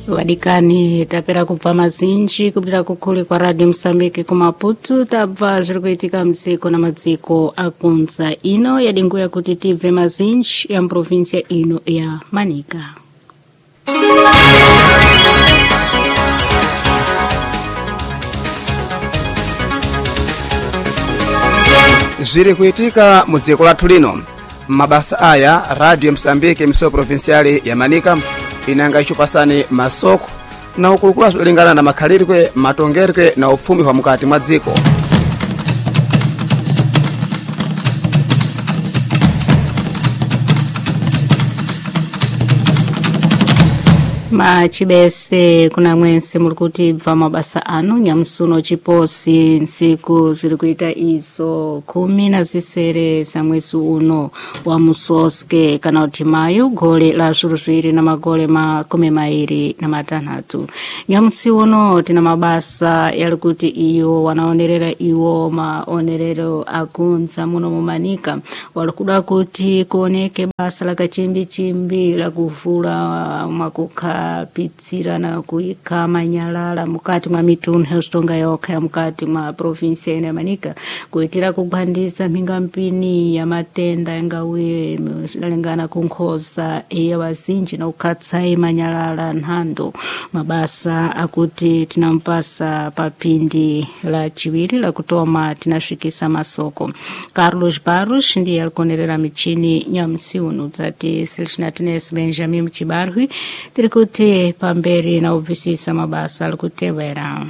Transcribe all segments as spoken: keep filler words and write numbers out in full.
Wadikani tapera kubva mazinji kubira kukuli kwa Radio Msambiki kumaputu tabva zviri kuitika mdziko na madziko akunza ino yadinguya kuti tibve mazinji ya provincia ino ya Manika. Zviri kuitika mudziko lathu lino. Mabasa aya Radio Msambiki miso provinciali ya Manika inanga ichupasani masoko na ukulukula zolingana na makhalirwe matongerwe na ufumi wa mukati mwa dziko. Machibese kuna mwense mulikuti bva mabasa anu nyamusuno chiposi nsiku ziri kuita izo kumi na zisere za mwezi uno wa musoske kana uti mayu gole la zuruzwiri na magole makumi mairi na matanhatu. Nyamusi uno tina mabasa yalikuti iyo wanaonerera iwo maonerero akunza muno mumanika walikuda kuti kuoneke basa la kachimbi chimbi la kuvula makuka pitsira na kuika manyalala mukati mwa mituni hestonga yoka ya mukati mwa provinsia ina Manika kuitira kugwandiza mpinga mpini ya matenda yangawe nalingana kunkhoza ya wazinji na ukatsai manyalala nhando mabasa akuti tinampasa papindi la chiwiri la kutoma tinashikisa masoko. Carlos Barros ndiye alikonerera michini nyamusi uno zati Silchinatines Benjamin Mchibarhui tirikuti pamberi na uvisisa mabasa alikutevera.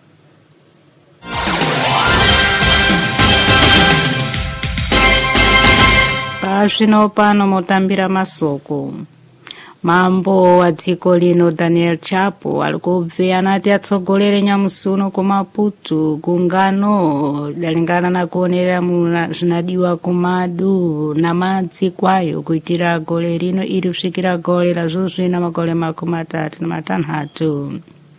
Pazvino pano motambira masoko. Mambo wa dziko lino Daniel Chapo alikubve anati atsogolere nyamusuno kumaputu gungano dalingana na kuonera zvinadiwa kumadu na madzi kwayo kuitira gole rino iri kusvikira gole la zuzvi na magole makumi matatu na matanhatu.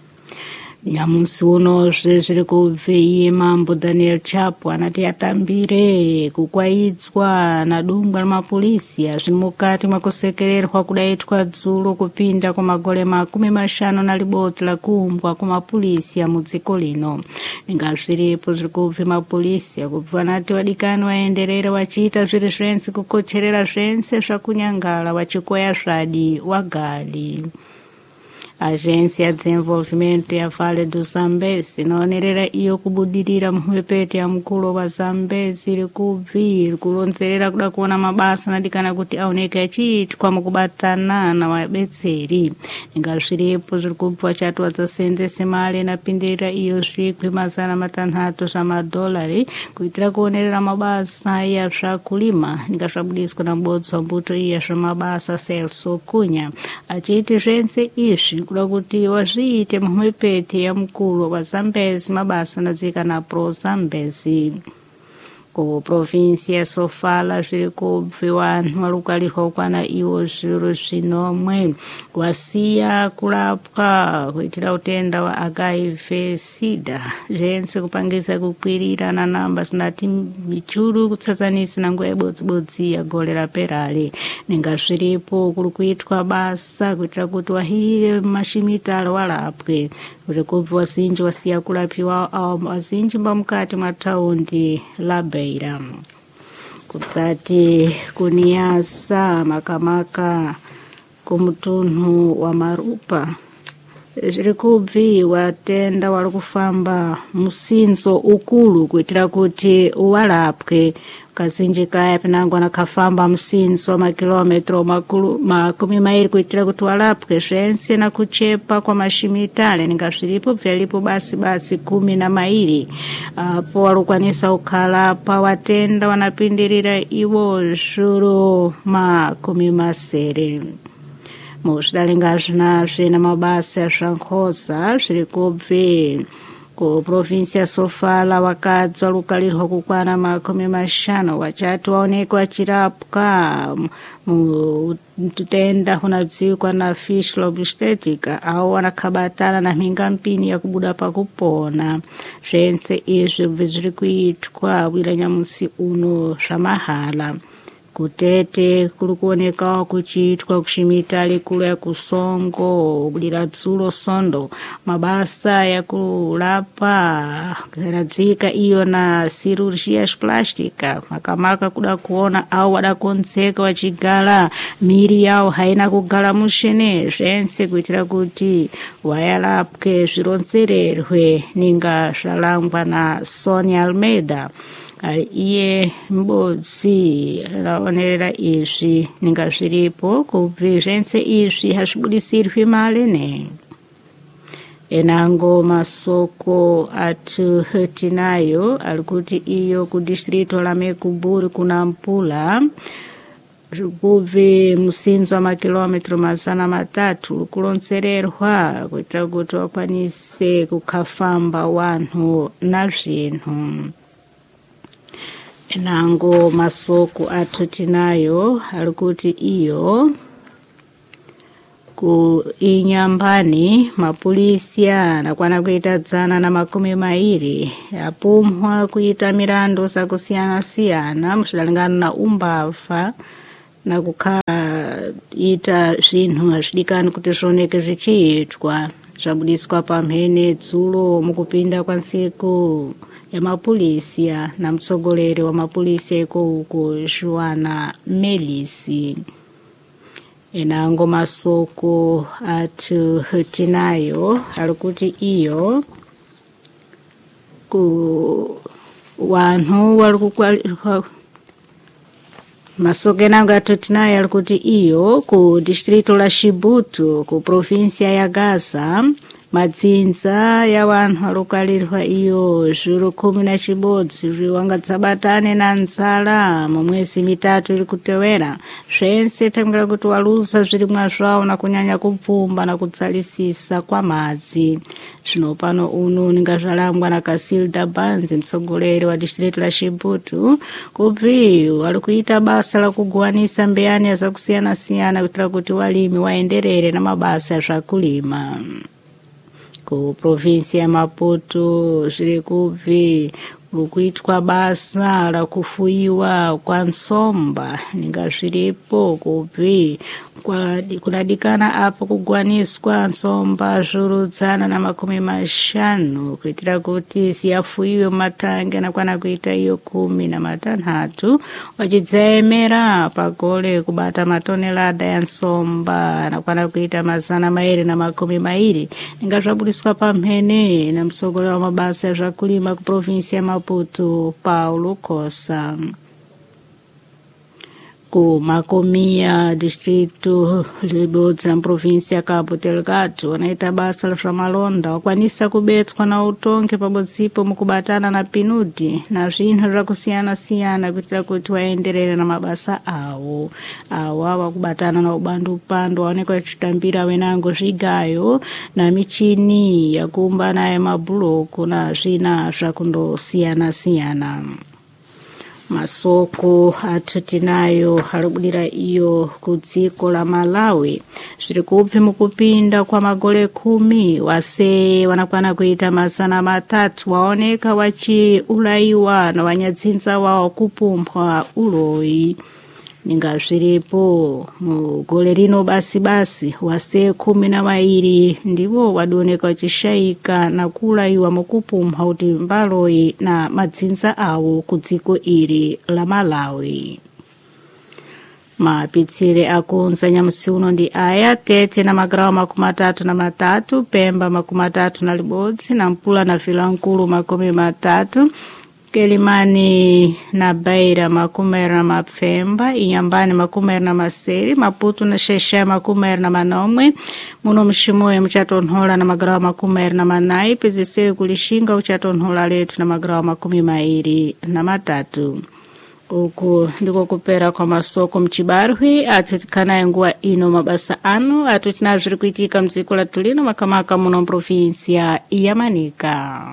Nyamusi uno zviri kubve iye mambo Daniel Chapo anati atambire kukwaidzwa na dungwa la mapolisi zviri mukati mwa kusekererwa kudaitwa dzulo kupinda kwa magole makumi mashanu na libodzi la kuumbwa kwa mapolisi ya mudziko lino. Ninga zviripo zviri kubve mapolisi akubva anati wadikani waenderera wachiita zviri zvense kukocherera zvense zvakunyangala wachikoya zvadi wagali. Agência ya Desenvolvimento ya Vale do Zambezi inaonerera iyo kubudirira muhwepete ya mkulu wa Zambezi iri kubviri kulonzerera kuda kuona mabasa nadikana kuti aoneka achiitwa mukubatana na wabetseri. Inga zviripo zviri kubva chatu wadzasenzese mali inapindirira iyo zvikwi mazana matanhatu zvamadolari kuitira kuonerera mabasa ya zvakulima. Inga zvabudiswa na m'bodzi wa mbuto iya zvamabasa Celso Cunha achiti zvense izvi kuda kuti wazviite muhwepete ya mkulu wa Zambezi mabasa nadzika na pro Zambezi. Ku provincia ya Sofala zviri kubve wanhu walukalirwa kukwana iwo zviro zvinomwe wasiya kurapwa kuitira utenda wa H I V sida zvense kupangisa kukwirira na namba sinati michuru kutsatsanisa na nguva yebodzibodzi ya gole raperale. Ninga zviripo kuri kuitwa basa kuitira kuti wahire mashimitalo walapwe kuri kubve wazinji wasiya kurapiwa wazinji mbamukati mwa taundi la Beira. Kutsati kuniasa makamaka kumutunhu wa Marupa zviri kubvi watenda wari kufamba musinzo ukulu kuitira kuti uwalapwe kazinji kaya pinango nakafamba musinzo makilometro makulu makumi mairi kuitira kuti walapwe zvense na kuchepa kwa mashimitale. Ninga zviripo vyalipo basi basi kumi na mairi apo walukwanisa ukhala pa watenda wanapindirira iwo zhuru makumi masere. Muzvidalinga zvinazve na mabasa zvankhosa zviri kubve ku provincia Sofala wakadzi walukalirwa kukwana makumi mashanu wachati waonekwa wachirapwa mutenda hunadzikwa na fish lobistetica au wanakabatana na mhinga mpini ya kubuda pakupona. Zvense izvi zviri kuitwa wila nyamusi uno zvamahala. Kutete kuli kuoneka kuchitwa kushimita likulu ya kusongo bulira dzulo sondo mabasa ya kulapa karadzika iyo na cirurgias plástica makamaka kuda kuona au wadakonzeka wachigala miri yao haina kugala mushene zvense kuitira kuti wayalapwe zvironzererwe ninga zvalangwa na Sonia Almeida. Iye m'bodzi raonerera izvi ninga zviripo kubvi zvense izvi hazvibudisirwi mali ne. Enango masoko atu tinayo alikuti iyo ku distrito la Mekuburi kuna Mpula kubvi musinzo wa makilometro mazana matatu kulonzererwa kuitira kuti wakwanise kukafamba wanhu na zvinhu. Enango masoko atu tinayo alikuti iyo ku inyambani mapolisia nakwana kuita dzana na makumi mairi apumwa kuita mirandu sakusiyana siyana muzvidalingana na umbava na kukaita zvinhu hazvidikani kuti zvioneke zvichiitwa zvabudiswa pamhene dzulo mukupinda kwa nsiku ya mapolisia na mtsogoleri wa mapolisia iko uko Joana Melisi. Enango masoko atu tinayo alikuti iyo ku wanhu walikukwalirwa masoko enango atu tinayo alikuti iyo ku distrito la Shibutu ku provinsia ya Gaza madzinza ya vanhu alokalirwa iyo zviru kumi na chibodzi zviwangadzabatane na nzala mumwezi mitatu iri kutewera zvense tangira kuti waluza zvirimwa zvawo na kunyanya kupfumba na kudzalisisa kwa madzi. Zvino pano uno ninga zvalangwa na Kasilda Banzi mtsogoleri wa distrito la Shibutu kubvi walikuita basa la kuguwanisa mbeyani ya zakusiyana siyana kuitira kuti walimi waenderere na mabasa zvakulima. Ku provinsia ya Maputo zviri kubvi kuitwa basa la kufuyiwa kwa nsomba ninga zviripo kubvi kunadikana apo kugwaniswa nsomba zvirudzana na makumi mashanu kuitira kuti siyafuyiwe matangi anakwana kuita iyo kumi na matanhatu wachidzaemera pagole kubata matonelada ya nsomba anakwana kuita mazana mairi na makumi mairi ninga zvabudiswa pamhene na mtsogoleri wa mabasa ya zvakulima ku provinsia ya Maputo Paulo Costa. Ku Makomia distrito libodzi na provinsia ya Cabo Delgado wanaita basa la zvamalonda wakwanisa kubetswa na utongi pabodzipo mukubatana na pinudi na zvinhu zvakusiyana siyana kuitira kuti waenderere na mabasa awo. Awa wakubatana na ubandu upando waoneka wachitambira wenango zvigayo na michini yakumba naye mabuloko na zvina zvakundosiyana siyana. Masoko atu tinayo alibudira iyo kudziko la Malawi zviri kubvi mukupinda kwa magole kumi wase wanakwana kuita mazana matatu waoneka wachiulaiwa na wanyadzinza wao kupumpwa uloyi. Ninga zviripo mugole rino basi basi wase kumi na mairi ndivo wadoneka wachishaika na kuulaiwa mukupumpha kuti mbaloyi na madzinza awo kudziko iri la Malawi. Mapitsire akunza nyamusi uno ndi aya Tete na magarawo makumi matatu na matatu, Pemba makumi matatu na libodzi na Mpula na Vilankulu makumi matatu, Kelimani na Beira makumeri na mapfemba, Inyambani makumeri na maseri, Maputo na Sheshe makumeri na manomwe, muno mshimoye mchatonhola na magarawo makumeri na manai, Pezeseri kulishinga uchatonhola letu na magarawo makumi mairi na matatu. Uku ndiko kupera kwa masoko mchibarwi atutikana engua ino mabasa anu atutina zviri kuitika mdziko la tulino makamaka muno provinsia ya Manika.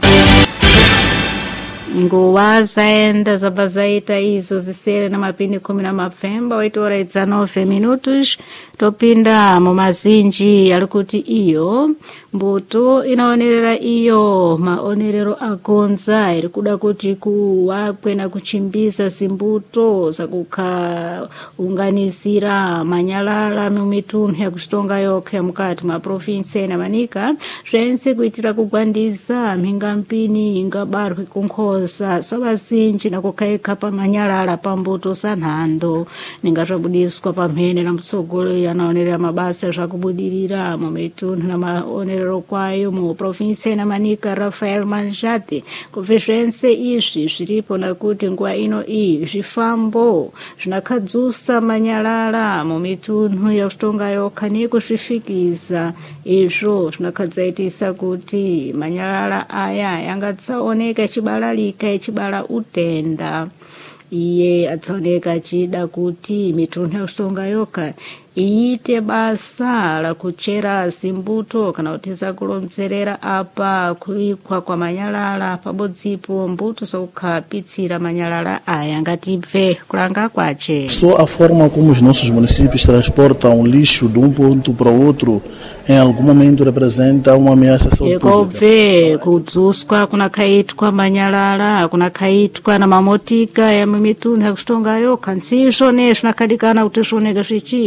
Nguwa zaenda zabazaita izo zisere na mapini kumi na mapfemba oito ora idzanove minutos topinda mu mazinji alikuti iyo mbuto inaonerera iyo maonerero agonza iri kuda kuti kuwakwe na kuchimbisa zimbuto zakukaunganizira manyalala mumitunhu yakuchitonga yokha mukati mwa provinsi ya Manika zvense kuitira kugwandiza mhingampini ingabarwe kunkhosa sabazinji na kukaika pa manyalala pa mbuto sanhando ningathabudiswa pamhene na mtsogolo yanaonerera mabasa zvakubudirira mumitunhu na maonerero kwayo mu provinsi ya Manika Rafael Manjati kubve zvense izvi zviripo nakuti nguva ino iyi zvifambo zvinakadzusa manyalala mumitunhu yakutonga yokha nekuzvifikiza izvo zvinakadzaitisa kuti manyalala aya yangatsaoneka chibalalika ichibala utenda. Iye atsaoneka achida kuti mitunhu yakutonga yokha iite basa la kuchera zimbuto kana kuti zakulomzerera apa kuikwa kwa manyalala pabodzipo mbuto zakukapitsira manyalala aya ngatibve kulanga kwache. Só a forma como os nossos municípios transportam lixo de um ponto para o outro em algum momento representa uma ameaça à saúde pública. Ekobve kudzuswa kunakaitwa manyalala kunakaitwa na mamotika ya mitunhu yakutonga yokha nsizvo nezvinakadikana kuti zvioneka zvichi